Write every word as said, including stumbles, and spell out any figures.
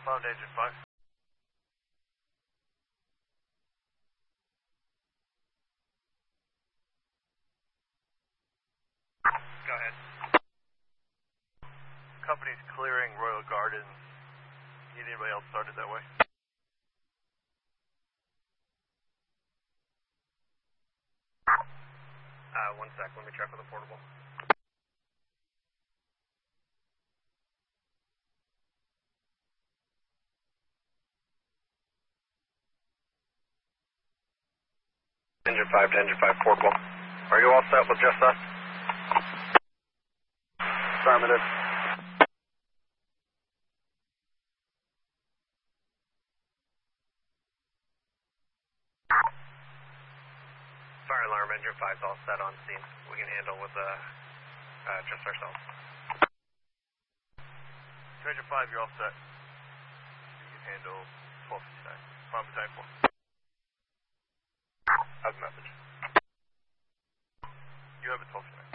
Found engine five. Go ahead. Company's clearing Royal Gardens. Need anybody else started that way? Uh, one sec, let me check with the portable. Engine five to engine five portable. Are you all set with just us? Affirmative. Fire alarm, engine five's all set on scene. We can handle with uh, uh, just ourselves. Engine five, you're all set. You can handle twelve fifty-nine. Bomb time four. How's the message? You have a twelve fifty-nine.